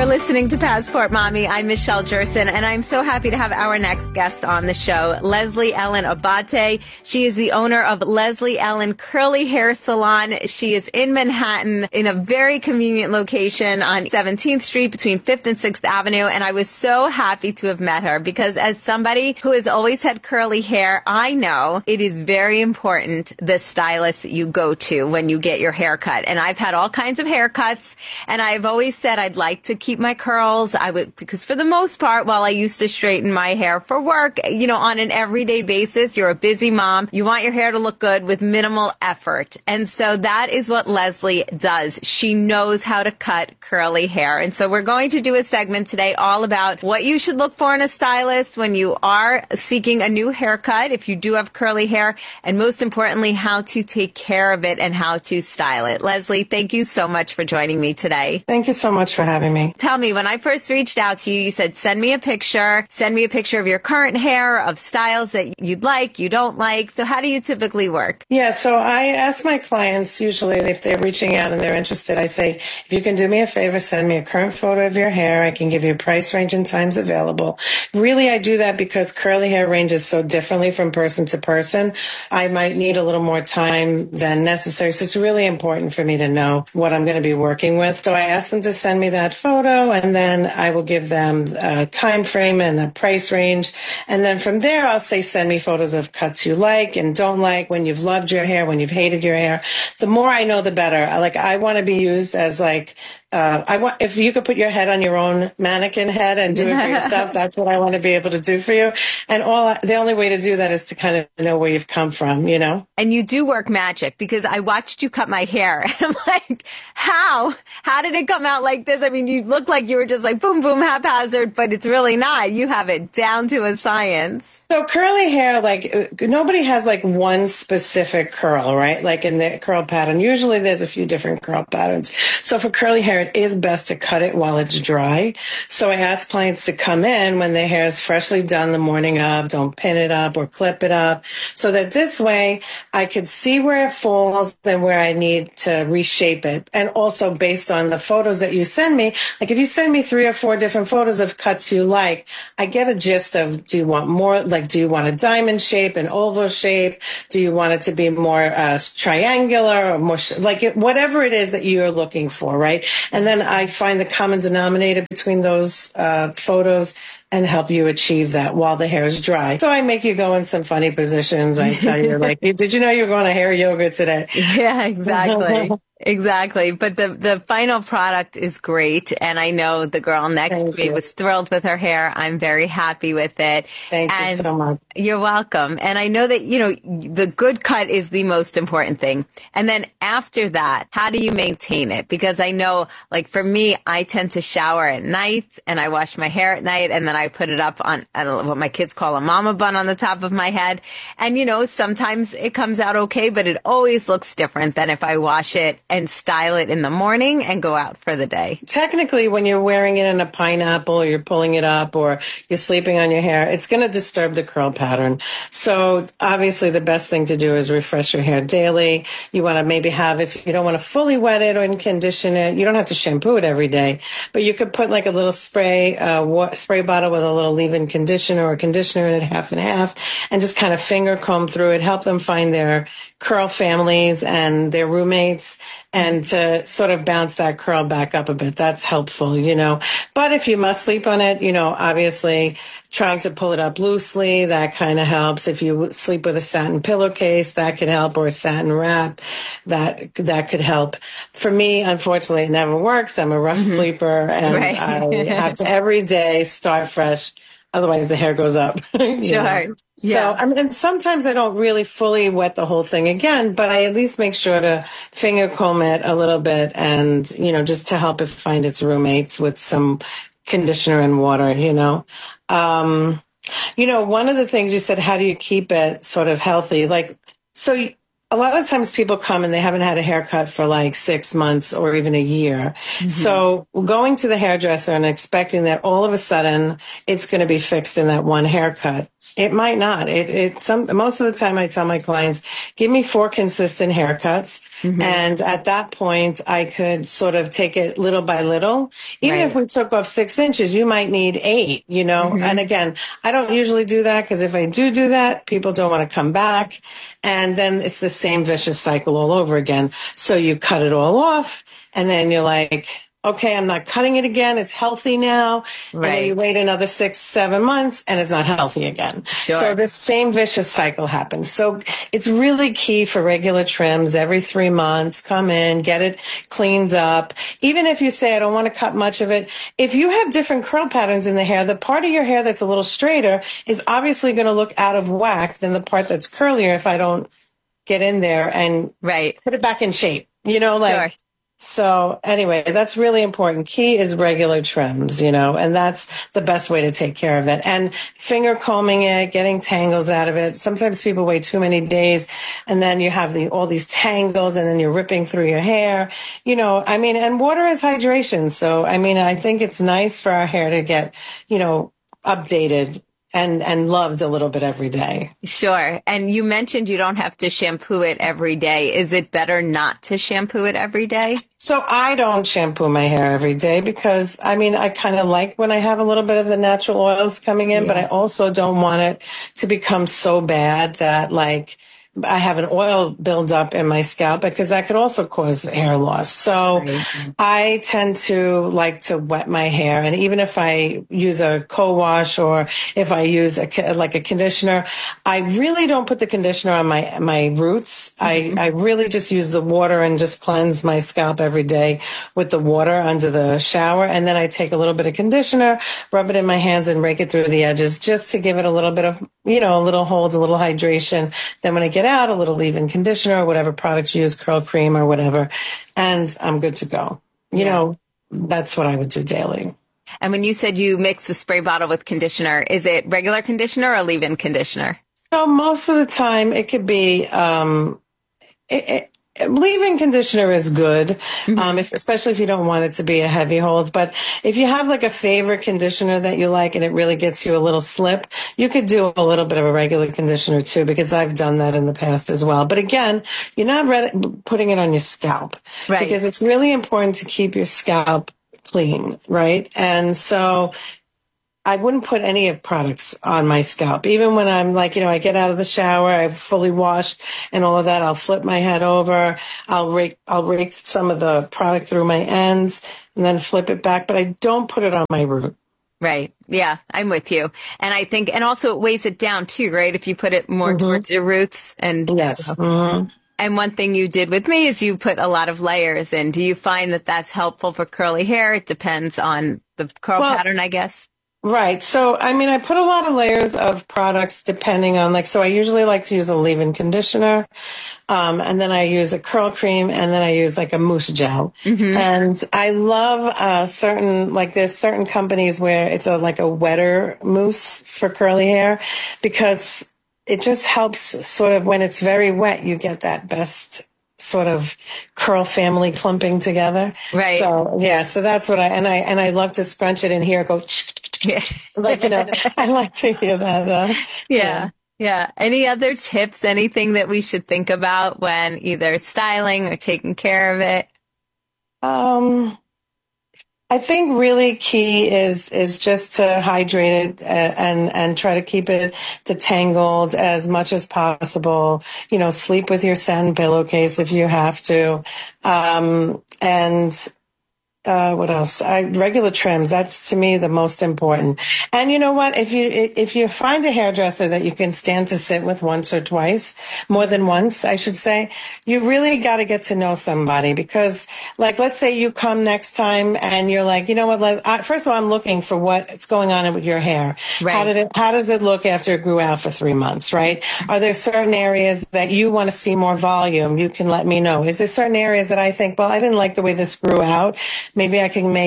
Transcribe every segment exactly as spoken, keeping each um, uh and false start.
You're listening to Passport Mommy. I'm Michelle Jerson, and I'm so happy to have our next guest on the show, Leslie Ellen Abate. She is the owner of Leslie Ellen Curly Hair Salon. She is in Manhattan in a very convenient location on seventeenth Street between fifth and sixth Avenue. And I was so happy to have met her because as somebody who has always had curly hair, I know it is very important the stylist you go to when you get your hair cut. And I've had all kinds of haircuts, and I've always said I'd like to keep my curls. I would, because for the most part, while I used to straighten my hair for work, you know, on an everyday basis, you're a busy mom. You want your hair to look good with minimal effort. And so that is what Leslie does. She knows how to cut curly hair. And so we're going to do a segment today all about what you should look for in a stylist when you are seeking a new haircut, if you do have curly hair, and most importantly, how to take care of it and how to style it. Leslie, thank you so much for joining me today. Thank you so much for having me. Tell me, when I first reached out to you, you said, send me a picture, send me a picture of your current hair, of styles that you'd like, you don't like. So how do you typically work? Yeah, so I ask my clients, usually if they're reaching out and they're interested, I say, if you can do me a favor, send me a current photo of your hair. I can give you a price range and times available. Really, I do that because curly hair ranges so differently from person to person. I might need a little more time than necessary. So it's really important for me to know what I'm going to be working with. So I ask them to send me that photo, and then I will give them a time frame and a price range. And then from there, I'll say, send me photos of cuts you like and don't like, when you've loved your hair, when you've hated your hair. The more I know, the better. I like, I want to be used as like, Uh, I want, if you could put your head on your own mannequin head and do it for yourself, that's what I want to be able to do for you. And all, the only way to do that is to kind of know where you've come from, you know? And you do work magic, because I watched you cut my hair and I'm like, how? How did it come out like this? I mean, you look like you were just like boom, boom, haphazard, but it's really not. You have it down to a science. So curly hair, like nobody has like one specific curl, right? Like in the curl pattern, usually there's a few different curl patterns. So for curly hair, it is best to cut it while it's dry. So I ask clients to come in when their hair is freshly done the morning of. Don't pin it up or clip it up, so that this way I could see where it falls and where I need to reshape it. And also based on the photos that you send me, like if you send me three or four different photos of cuts you like, I get a gist of, do you want more, like, do you want a diamond shape, an oval shape? Do you want it to be more uh, triangular or more, sh- like it, whatever it is that you're looking for, right? And then I find the common denominator between those uh, photos and help you achieve that while the hair is dry. So I make you go in some funny positions. I tell you, like, did you know you're going to hair yoga today? Yeah, exactly. Exactly. But the, the final product is great. And I know the girl next Thank to me you. was thrilled with her hair. I'm very happy with it. Thank and you so much. You're welcome. And I know that, you know, the good cut is the most important thing. And then after that, how do you maintain it? Because I know, like for me, I tend to shower at night and I wash my hair at night, and then I put it up on, I don't know, what my kids call a mama bun on the top of my head. And, you know, sometimes it comes out okay, but it always looks different than if I wash it and style it in the morning and go out for the day. Technically, when you're wearing it in a pineapple, or you're pulling it up, or you're sleeping on your hair, it's going to disturb the curl pattern. So obviously the best thing to do is refresh your hair daily. You want to maybe have, if you don't want to fully wet it or condition it, you don't have to shampoo it every day, but you could put like a little spray, uh, wa- spray bottle with a little leave-in conditioner or conditioner in it, half and half, and just kind of finger comb through it, help them find their curl families and their roommates, and to sort of bounce that curl back up a bit. That's helpful, you know. But if you must sleep on it, you know, obviously trying to pull it up loosely, that kind of helps. If you sleep with a satin pillowcase, that could help, or a satin wrap, that that could help. For me, unfortunately, it never works. I'm a rough mm-hmm. sleeper, and right. I have to every day start fresh. Otherwise, the hair goes up. Sure. Know? Yeah. So, I mean, and sometimes I don't really fully wet the whole thing again, but I at least make sure to finger comb it a little bit, and, you know, just to help it find its roommates with some conditioner and water, you know. Um, you know, one of the things you said, how do you keep it sort of healthy? Like, so you, a lot of times people come and they haven't had a haircut for like six months or even a year. Mm-hmm. So going to the hairdresser and expecting that all of a sudden it's going to be fixed in that one haircut It might not. It, it, some, most of the time I tell my clients, give me four consistent haircuts. Mm-hmm. And at that point, I could sort of take it little by little. Even right. if we took off six inches, you might need eight, you know? Mm-hmm. And again, I don't usually do that because if I do do that, people don't want to come back. And then it's the same vicious cycle all over again. So you cut it all off and then you're like, okay, I'm not cutting it again. It's healthy now. Right. And then you wait another six, seven months and it's not healthy again. Sure. So the same vicious cycle happens. So it's really key for regular trims every three months. Come in, get it cleaned up. Even if you say, I don't want to cut much of it. If you have different curl patterns in the hair, the part of your hair that's a little straighter is obviously going to look out of whack than the part that's curlier if I don't get in there and right. put it back in shape. You know, like... Sure. So anyway, that's really important. Key is regular trims, you know, and that's the best way to take care of it. And finger combing it, getting tangles out of it. Sometimes people wait too many days and then you have the, all these tangles and then you're ripping through your hair, you know, I mean, and water is hydration. So, I mean, I think it's nice for our hair to get, you know, updated and, and loved a little bit every day. Sure. And you mentioned you don't have to shampoo it every day. Is it better not to shampoo it every day? So I don't shampoo my hair every day because, I mean, I kind of like when I have a little bit of the natural oils coming in, yeah. but I also don't want it to become so bad that like, I have an oil buildup in my scalp because that could also cause hair loss. So right. I tend to like to wet my hair. And even if I use a co-wash or if I use a, like a conditioner, I really don't put the conditioner on my, my roots. Mm-hmm. I, I really just use the water and just cleanse my scalp every day with the water under the shower. And then I take a little bit of conditioner, rub it in my hands and rake it through the edges just to give it a little bit of, you know, a little hold, a little hydration. Then when I get out, a little leave-in conditioner or whatever products you use, curl cream or whatever, and I'm good to go. You yeah. know, that's what I would do daily. And when you said you mix the spray bottle with conditioner, is it regular conditioner or leave-in conditioner? So most of the time it could be, um, it, it, leave-in conditioner is good, mm-hmm. um, if, especially if you don't want it to be a heavy hold. But if you have like a favorite conditioner that you like and it really gets you a little slip, you could do a little bit of a regular conditioner too, because I've done that in the past as well. But again, you're not ready, putting it on your scalp, right? Because it's really important to keep your scalp clean, right? And so I wouldn't put any of products on my scalp. Even when I'm like, you know, I get out of the shower, I've fully washed and all of that. I'll flip my head over. I'll rake, I'll rake some of the product through my ends and then flip it back, but I don't put it on my root. Right. Yeah, I'm with you. And I think, and also it weighs it down too, right? If you put it more mm-hmm. towards your roots and. Yes. Mm-hmm. And one thing you did with me is you put a lot of layers in. Do you find that that's helpful for curly hair? It depends on the curl well, pattern, I guess. Right. So, I mean, I put a lot of layers of products depending on like, so I usually like to use a leave-in conditioner. Um, and then I use a curl cream and then I use like a mousse gel. Mm-hmm. And I love, uh, certain, like there's certain companies where it's a, like a wetter mousse for curly hair because it just helps sort of when it's very wet, you get that best sort of curl family clumping together. Right. So yeah, so that's what I, and I, and I love to scrunch it in here, go, like, you know, I like to hear that. Uh, yeah. yeah. Yeah. Any other tips, anything that we should think about when either styling or taking care of it? Um, I think really key is is just to hydrate it and and try to keep it detangled as much as possible. You know, sleep with your satin pillowcase if you have to, um, and. Uh, what else? I, regular trims. That's to me the most important. And you know what? If you, if you find a hairdresser that you can stand to sit with once or twice, more than once, I should say, you really got to get to know somebody because like, let's say you come next time and you're like, you know what? Les, I, first of all, I'm looking for what's going on with your hair. Right. How did it, how does it look after it grew out for three months? Right. Are there certain areas that you want to see more volume? You can let me know. Is there certain areas that I think, well, I didn't like the way this grew out. Maybe I can make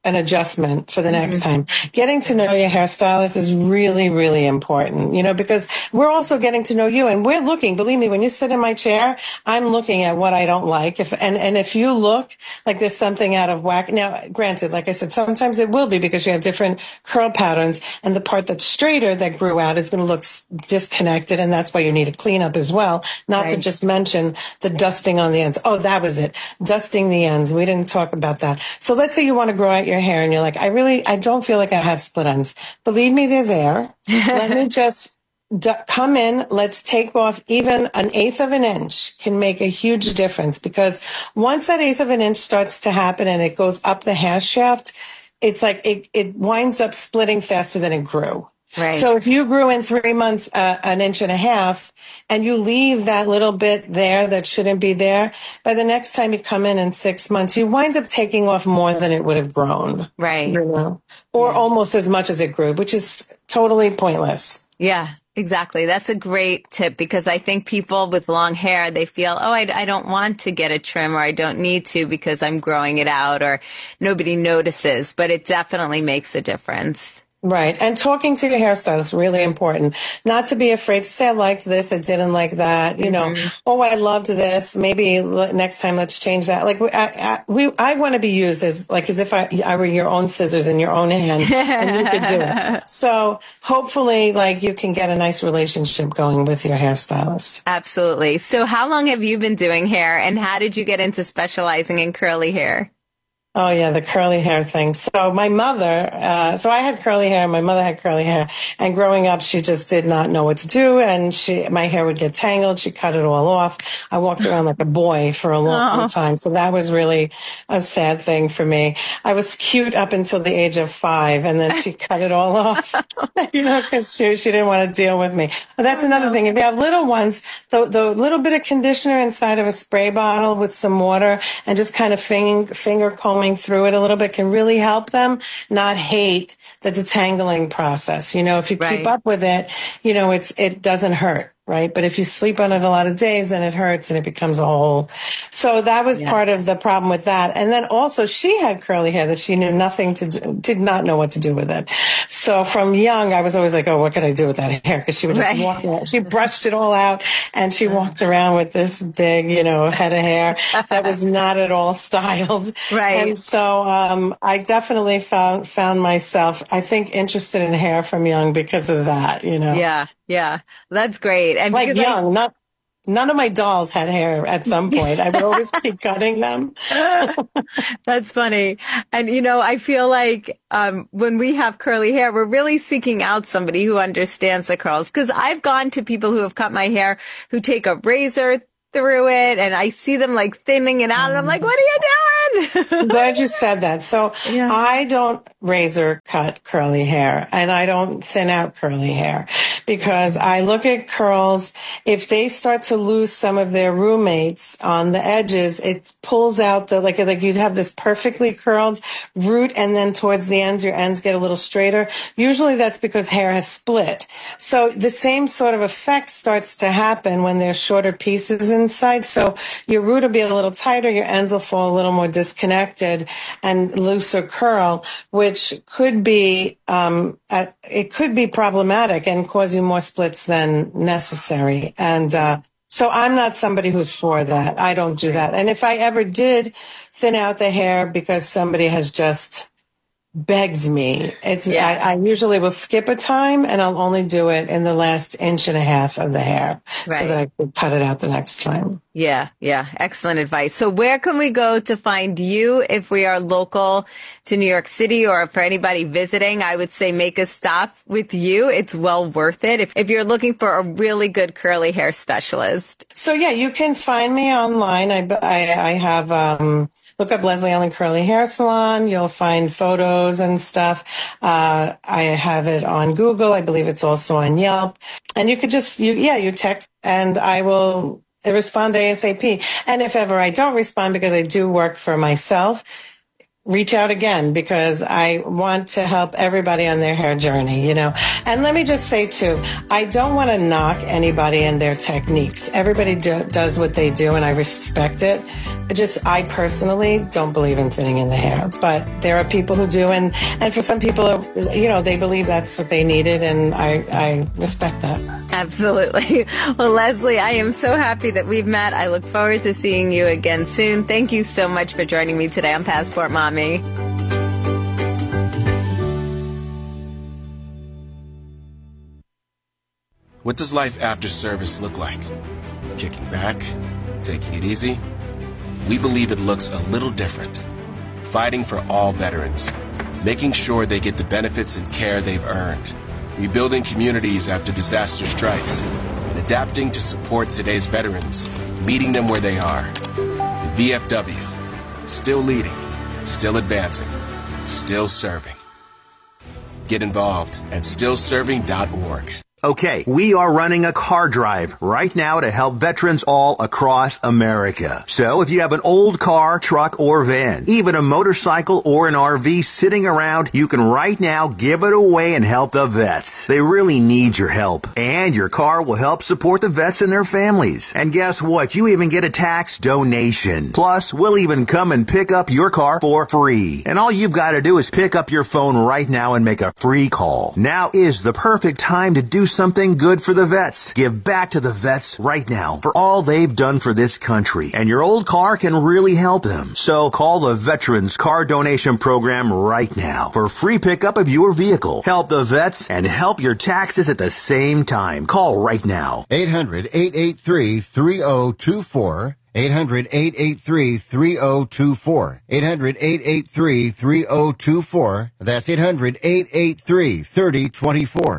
an adjustment for the next Mm-hmm. time. Getting to know your hairstylist is really, really important, you know, because we're also getting to know you, and we're looking, believe me, when you sit in my chair, I'm looking at what I don't like. If, and, and if you look like there's something out of whack, now, granted, like I said, sometimes it will be because you have different curl patterns, and the part that's straighter that grew out is going to look disconnected, and that's why you need a cleanup as well. Not Right. to just mention the dusting on the ends. Oh, that was it. Dusting the ends. We didn't talk about that. So let's say you want to grow out your hair and you're like, I really, I don't feel like I have split ends. Believe me, they're there. Let me just d- come in. Let's take off even an eighth of an inch can make a huge difference, because once that eighth of an inch starts to happen and it goes up the hair shaft, it's like it, it winds up splitting faster than it grew. Right. So if you grew in three months, uh, an inch and a half, and you leave that little bit there that shouldn't be there, by the next time you come in in six months, you wind up taking off more than it would have grown. Right. You know, or Yeah. almost as much as it grew, which is totally pointless. Yeah, exactly. That's a great tip, because I think people with long hair, they feel, oh, I, I don't want to get a trim, or I don't need to because I'm growing it out, or nobody notices, but it definitely makes a difference. Right. And talking to your hairstylist is really important. Not to be afraid to say, I liked this, I didn't like that. You know, Mm-hmm. oh, I loved this. Maybe l- next time let's change that. Like, we, I, I, we, I want to be used as, like, as if I, I were your own scissors in your own hand and you could do it. So hopefully, like, you can get a nice relationship going with your hairstylist. Absolutely. So how long have you been doing hair, and how did you get into specializing in curly hair? Oh, yeah, the curly hair thing. So my mother, uh, so I had curly hair, my mother had curly hair, and growing up, she just did not know what to do, and she, my hair would get tangled. She cut it all off. I walked around like a boy for a long, Oh. long time. So that was really a sad thing for me. I was cute up until the age of five, and then she cut it all off, you know, because she, she didn't want to deal with me. But that's Oh, another no. thing. If you have little ones, the, the little bit of conditioner inside of a spray bottle with some water and just kind of finger, finger combing through it a little bit can really help them not hate the detangling process. You know, if you Right. keep up with it, you know, it's, it doesn't hurt. Right. But if you sleep on it a lot of days, then it hurts and it becomes a hole. So that was Yeah. part of the problem with that. And then also she had curly hair that she knew nothing to do, did not know what to do with it. So from young, I was always like, oh, what can I do with that hair? Cause she would just Right. walk around. She brushed it all out and she walked around with this big, you know, head of hair that was not at all styled. Right. And so, um, I definitely found, found myself, I think, interested in hair from young because of that, you know. Yeah. Yeah. That's great. And Like because I- young, not none of my dolls had hair at some point. I would always keep cutting them. That's funny. And, you know, I feel like um, when we have curly hair, we're really seeking out somebody who understands the curls. Because I've gone to people who have cut my hair who take a razor through it, and I see them like thinning it out, and I'm like, what are you doing? I'm glad you said that. So Yeah. I don't razor cut curly hair, and I don't thin out curly hair, because I look at curls. If they start to lose some of their roommates on the edges, it pulls out the, like, like you'd have this perfectly curled root, and then towards the ends, your ends get a little straighter. Usually that's because hair has split. So the same sort of effect starts to happen when there's shorter pieces inside. So your root will be a little tighter, your ends will fall a little more disconnected and looser curl, which could be, um, uh, it could be problematic and cause you more splits than necessary. And, uh, so I'm not somebody who's for that. I don't do that. And if I ever did thin out the hair because somebody has just begged me, it's, Yeah. I, I usually will skip a time and I'll only do it in the last inch and a half of the hair Right. so that I could cut it out the next time. Yeah, yeah. Excellent advice. So where can we go to find you if we are local to New York City, or for anybody visiting? I would say make a stop with you. It's well worth it if, if you're looking for a really good curly hair specialist. So yeah, you can find me online. I, I, I have, um, look up Leslie Ellen Curly Hair Salon. You'll find photos and stuff. Uh, I have it on Google. I believe it's also on Yelp. And you could just, you, yeah, you text and I will respond ASAP. And if ever I don't respond because I do work for myself, reach out again, because I want to help everybody on their hair journey, you know. And let me just say too, I don't want to knock anybody and their techniques. Everybody do, does what they do, and I respect it. Just, I personally don't believe in thinning in the hair, but there are people who do, and, and for some people, you know, they believe that's what they needed, and I, I respect that. Absolutely. Well, Leslie, I am so happy that we've met. I look forward to seeing you again soon. Thank you so much for joining me today on Passport Mommy. What does life after service look like? Kicking back? Taking it easy? We believe it looks a little different. Fighting for all veterans. Making sure they get the benefits and care they've earned. Rebuilding communities after disaster strikes. And adapting to support today's veterans. Meeting them where they are. The V F W. Still leading. Still advancing. Still serving. Get involved at still serving dot org. Okay, we are running a car drive right now to help veterans all across America. So if you have an old car, truck, or van, even a motorcycle or an R V sitting around, you can right now give it away and help the vets. They really need your help. And your car will help support the vets and their families. And guess what? You even get a tax donation. Plus, we'll even come and pick up your car for free. And all you've got to do is pick up your phone right now and make a free call. Now is the perfect time to do something good for the vets. Give back to the vets right now for all they've done for this country. And your old car can really help them. So call the Veterans Car Donation Program right now for free pickup of your vehicle. Help the vets and help your taxes at the same time. Call right now. eight hundred, eight eight three, three oh two four. eight hundred, eight eight three, three oh two four. eight hundred, eight eight three, three oh two four. That's eight hundred, eight eight three, three oh two four.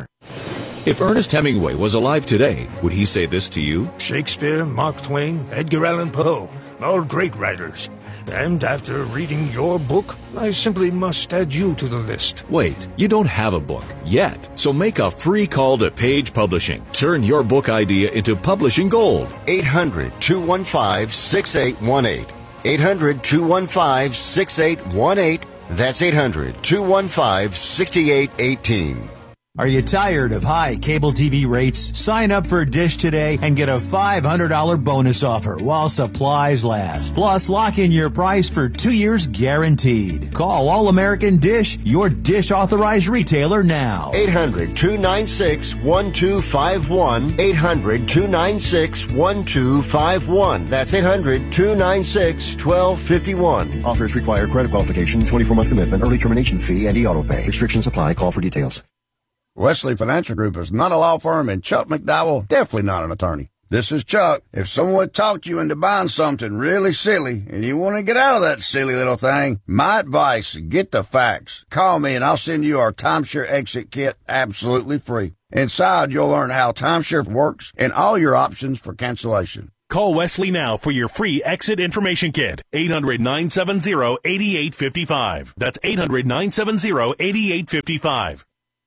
If Ernest Hemingway was alive today, would he say this to you? Shakespeare, Mark Twain, Edgar Allan Poe, all great writers. And after reading your book, I simply must add you to the list. Wait, you don't have a book yet. So make a free call to Page Publishing. Turn your book idea into publishing gold. eight hundred, two one five, six eight one eight. eight hundred, two one five, six eight one eight. That's eight hundred, two one five, six eight one eight. Are you tired of high cable T V rates? Sign up for Dish today and get a five hundred dollars bonus offer while supplies last. Plus, lock in your price for two years guaranteed. Call All American Dish, your Dish authorized retailer now. eight hundred, two nine six, one two five one. eight hundred, two nine six, one two five one. That's eight hundred, two nine six, one two five one. Offers require credit qualification, twenty-four month commitment, early termination fee, and e-auto pay. Restrictions apply. Call for details. Wesley Financial Group is not a law firm, and Chuck McDowell definitely not an attorney. This is Chuck. If someone talked you into buying something really silly and you want to get out of that silly little thing, my advice, get the facts. Call me and I'll send you our timeshare exit kit absolutely free. Inside, you'll learn how timeshare works and all your options for cancellation. Call Wesley now for your free exit information kit. eight hundred, nine seven zero, eight eight five five. That's eight hundred, nine seven zero, eight eight five five.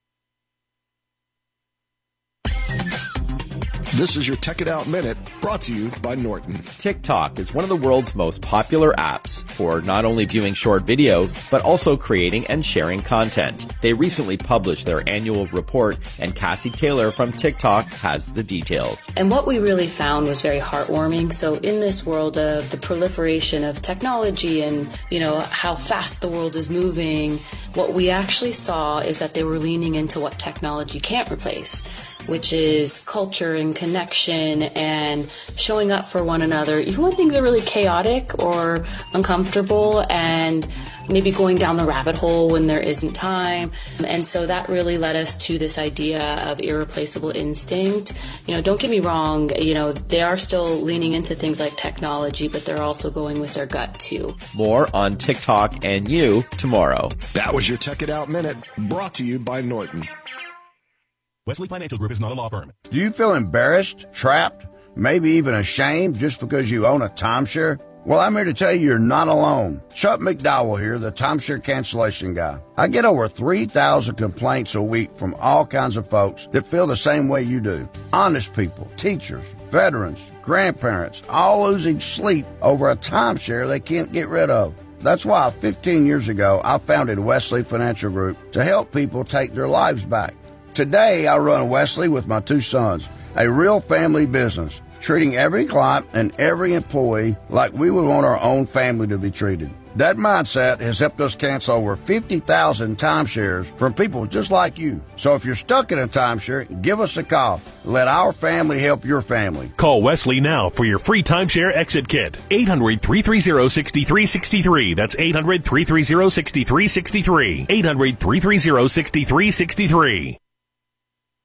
This is your Tech It Out Minute, brought to you by Norton. TikTok is one of the world's most popular apps for not only viewing short videos, but also creating and sharing content. They recently published their annual report, and Cassie Taylor from TikTok has the details. And what we really found was very heartwarming. So in this world of the proliferation of technology and, you know, how fast the world is moving, what we actually saw is that they were leaning into what technology can't replace, which is culture and connection and showing up for one another, even when things are really chaotic or uncomfortable, and maybe going down the rabbit hole when there isn't time. And so that really led us to this idea of irreplaceable instinct. You know, don't get me wrong, you know, they are still leaning into things like technology, but they're also going with their gut too. More on TikTok and you tomorrow. That was your Tech It Out Minute, brought to you by Norton. Wesley Financial Group is not a law firm. Do you feel embarrassed, trapped, maybe even ashamed just because you own a timeshare? Well, I'm here to tell you you're not alone. Chuck McDowell here, the timeshare cancellation guy. I get over three thousand complaints a week from all kinds of folks that feel the same way you do. Honest people, teachers, veterans, grandparents, all losing sleep over a timeshare they can't get rid of. That's why fifteen years ago, I founded Wesley Financial Group to help people take their lives back. Today, I run Wesley with my two sons, a real family business, treating every client and every employee like we would want our own family to be treated. That mindset has helped us cancel over fifty thousand timeshares from people just like you. So if you're stuck in a timeshare, give us a call. Let our family help your family. Call Wesley now for your free timeshare exit kit. eight hundred, three three zero, six three six three. That's eight hundred, three three zero, six three six three. eight hundred, three three zero, six three six three.